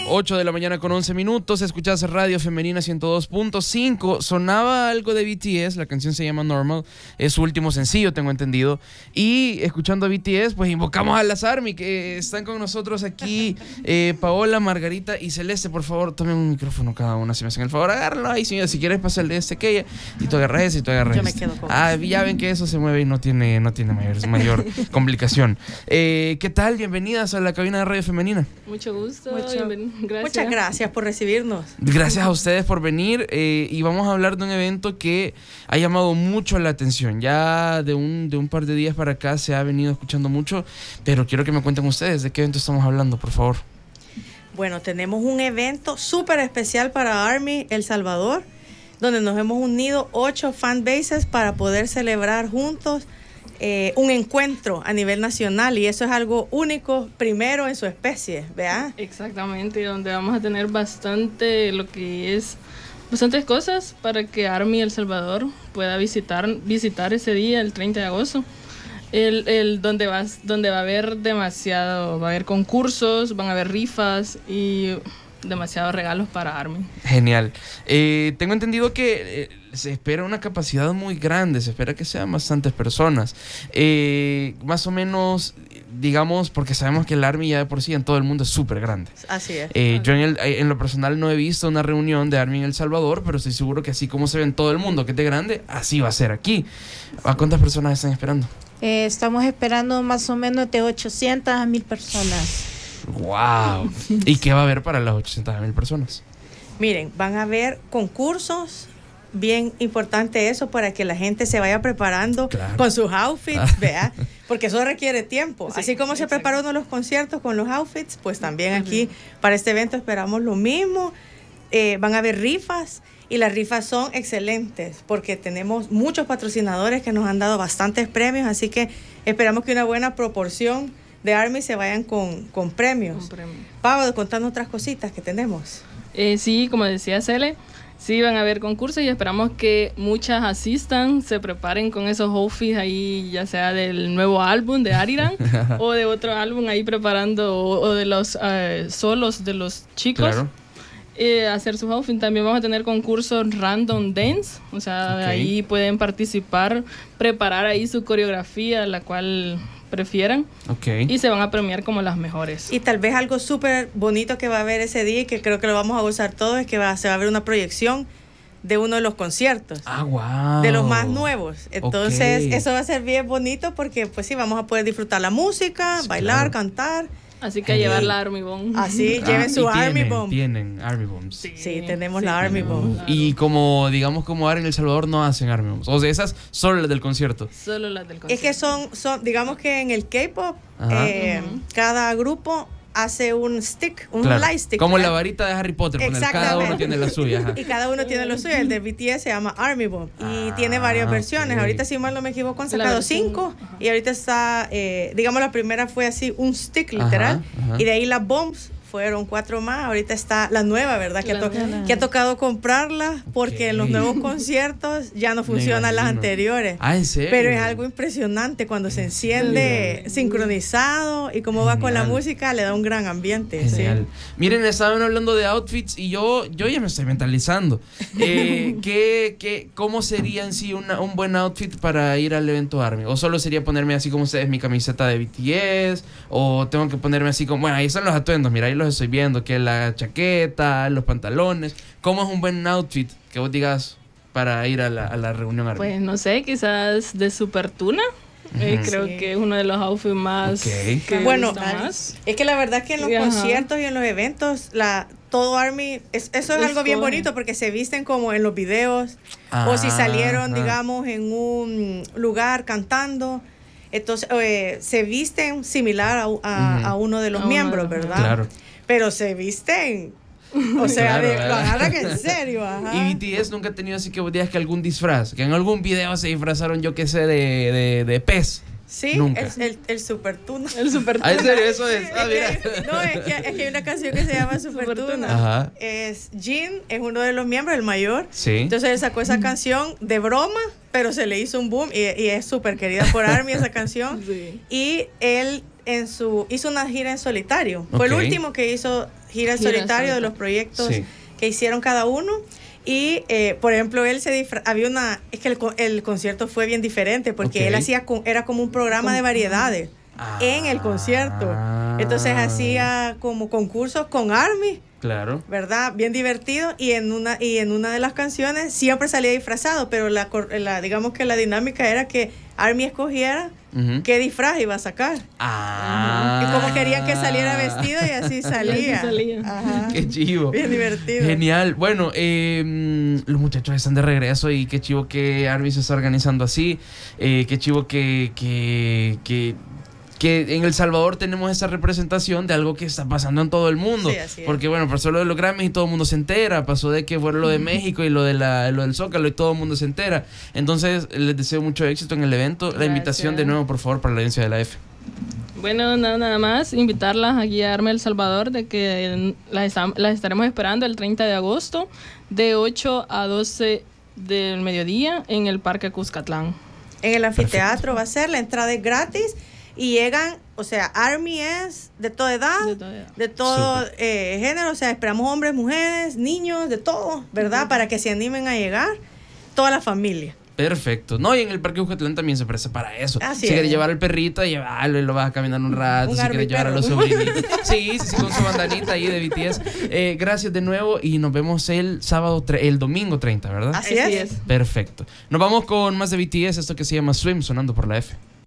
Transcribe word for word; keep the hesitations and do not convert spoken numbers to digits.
ocho de la mañana con once minutos, escuchás Radio Femenina ciento dos punto cinco. Sonaba algo de B T S, la canción se llama Normal, es su último sencillo, tengo entendido. Y escuchando a B T S, pues invocamos a las ARMY que están con nosotros aquí. eh, Paola, Margarita y Celeste, por favor, tomen un micrófono cada una, si me hacen el favor, agárralo ahí, señora. Si quieres pasar el de este, que ella, y tú agarras ese y tú agarras Yo me este. quedo con Ah, ya ven que eso se mueve y no tiene, no tiene mayor, mayor complicación. Eh, ¿Qué tal? Bienvenidas a la cabina de Radio Femenina. Mucho gusto. Mucho, gracias. Muchas gracias por recibirnos. Gracias a ustedes por venir eh, y vamos a hablar de un evento que ha llamado mucho la atención. Ya de un, de un par de días para acá se ha venido escuchando mucho, pero quiero que me cuenten ustedes de qué evento estamos hablando, por favor. Bueno, tenemos un evento súper especial para ARMY El Salvador, donde nos hemos unido ocho fanbases para poder celebrar juntos Eh, un encuentro a nivel nacional, y eso es algo único, primero en su especie, ¿verdad? Exactamente, donde vamos a tener bastante, lo que es, bastantes cosas para que ARMY El Salvador pueda visitar, visitar ese día, el treinta de agosto. El, el donde, vas, donde va a haber demasiado, va a haber concursos, van a haber rifas y demasiados regalos para ARMY. Genial. Eh, tengo entendido que eh, se espera una capacidad muy grande, se espera que sean bastantes personas. Eh, más o menos, digamos, porque sabemos que el ARMY ya de por sí en todo el mundo es súper grande. Así es. Eh, yo en, el, en lo personal no he visto una reunión de ARMY en El Salvador, pero estoy seguro que así como se ve en todo el mundo, que es de grande, así va a ser aquí. ¿A cuántas personas están esperando? Eh, estamos esperando más o menos de ochocientas a mil personas. ¡Wow! ¿Y qué va a haber para las ochocientas mil personas? Miren, van a haber concursos, bien importante eso, para que la gente se vaya preparando, claro, con sus outfits, ¿verdad? Porque eso requiere tiempo. Sí, así como exacto. Se prepara uno de los conciertos con los outfits, pues también aquí uh-huh. para este evento esperamos lo mismo. Eh, van a haber rifas, y las rifas son excelentes porque tenemos muchos patrocinadores que nos han dado bastantes premios, así que esperamos que una buena proporción de ARMY se vayan con, con premios. Con premios. Pablo, contando otras cositas que tenemos. Eh, sí, como decía Cele, sí van a haber concursos y esperamos que muchas asistan, se preparen con esos outfits ahí, ya sea del nuevo álbum de Ariran o de otro álbum ahí preparando, o, o de los uh, solos de los chicos. Claro. Eh, hacer sus outfits. También vamos a tener concursos Random Dance, o sea, okay. ahí pueden participar, preparar ahí su coreografía, la cual prefieran, okay. y se van a premiar como las mejores. Y tal vez algo súper bonito que va a haber ese día, y que creo que lo vamos a gozar todos, es que va, se va a ver una proyección de uno de los conciertos. Ah, wow. De los más nuevos. Entonces, okay. eso va a ser bien bonito porque, pues sí, vamos a poder disfrutar la música, sí, bailar, claro. cantar. Así que a llevar la Army Bomb. Así, ah, lleven su tienen, Army Bomb. Tienen Army Bombs. Sí, sí tenemos sí, la Army Bomb. Claro. Y como, digamos, como ARMY en El Salvador no hacen Army Bombs. O sea, esas solo las del concierto. Solo las del concierto. Es que son, son digamos que en el K-pop, eh, uh-huh. cada grupo hace un stick, un claro. light stick. Como ¿verdad? La varita de Harry Potter, poner, cada uno tiene la suya. Ajá. Y cada uno tiene lo suyo. El de B T S se llama Army Bomb y ah, tiene varias versiones. Okay. Ahorita, si mal no me equivoco, han sacado cinco. Ajá. Y ahorita está, eh, digamos, la primera fue así, un stick literal. Ajá, ajá. Y de ahí las bombs fueron cuatro más. Ahorita está la nueva, ¿verdad? Que, ha, to- que ha tocado comprarla porque okay. en los nuevos conciertos ya no funcionan las anteriores. Ah, ¿en serio? Pero es algo impresionante cuando se enciende sí. sincronizado y cómo va Genial. Con la música, le da un gran ambiente. ¿Sí? Miren, estaban hablando de outfits y yo, yo ya me estoy mentalizando. Eh, ¿qué, qué, ¿Cómo sería en sí una, un buen outfit para ir al evento ARMY? ¿O solo sería ponerme así como ustedes mi camiseta de B T S? ¿O tengo que ponerme así como, bueno, ahí están los atuendos, mira, ahí los estoy viendo, que la chaqueta, los pantalones? ¿Cómo es un buen outfit que vos digas para ir a la, a la reunión ARMY? Pues no sé, quizás de super tuna. Uh-huh. Eh, creo sí. que es uno de los outfits más okay. que bueno, más. Es que la verdad es que en los Ajá. conciertos y en los eventos la todo ARMY es, eso es, es algo bien cool. bonito porque se visten como en los videos ah, o si salieron ajá. digamos en un lugar cantando. Entonces, eh, se visten similar a, a, uh-huh. a uno de los a miembros, uno, ¿verdad? Claro. Pero se visten, o sea, claro, de, lo agarran en serio. Ajá. Y B T S nunca ha tenido así que vos digas que algún disfraz, que en algún video se disfrazaron, yo qué sé, de, de, de pez. Sí, nunca. El, el, el Super Tuna. El Super Tuna. ¿Ah, en serio? Eso es. Sí, ah, es que, no, es que, es que hay una canción que se llama Super, Super Tuna. Ajá. Es Jin, es uno de los miembros, el mayor. Sí. Entonces él sacó esa canción de broma, pero se le hizo un boom y, y es súper querida por ARMY esa canción. Sí. Y él en su hizo una gira en solitario. Fue Ok. el último que hizo gira en Gira solitario solitario. de los proyectos Sí. que hicieron cada uno. Y, eh, por ejemplo, él se disfra había una, es que el, co- el concierto fue bien diferente porque Ok. él hacía, co- era como un programa de variedades en el concierto. Entonces hacía como concursos con Army, Claro. ¿verdad? Bien divertido, y en una y en una de las canciones siempre salía disfrazado, pero la, cor- la digamos que la dinámica era que Army escogiera Ujú. qué disfraz iba a sacar. Ah. Y como querían que saliera vestido y así salía. así salía. Ajá. Qué chivo. Bien divertido. Genial. Bueno, eh, mm, los muchachos están de regreso y qué chivo que Army se está organizando así. Eh, qué chivo que, que, que, que en El Salvador tenemos esa representación de algo que está pasando en todo el mundo. Sí, así es. Porque bueno, pasó lo de los Grammys y todo el mundo se entera. Pasó de que fue lo de México y lo, de la, lo del Zócalo y todo el mundo se entera. Entonces, les deseo mucho éxito en el evento. La Gracias. invitación de nuevo, por favor, para la audiencia de la F. Bueno, nada, nada más invitarlas aquí a Army El Salvador, de que las, estam- las estaremos esperando el treinta de agosto de ocho a doce del mediodía en el Parque Cuscatlán. En el anfiteatro va a ser, la entrada es gratis y llegan, o sea, Army es de toda edad, De toda edad. de todo Súper. eh, género, o sea, esperamos hombres, mujeres, niños, de todo, ¿verdad? Para que se animen a llegar, toda la familia. Perfecto. No, y en el Parque Ujatlán también se presta para eso. Así si es. quieres llevar al perrito, llevarlo y lo vas a caminar un rato. Un si quieres llevar a los arbiperro. sobrinitos. Sí, sí, sí, con su bandanita ahí de B T S. Eh, gracias de nuevo y nos vemos el sábado, tre- el domingo treinta, ¿verdad? Así Así es. es. Perfecto. Nos vamos con más de B T S, esto que se llama Swim, sonando por la F.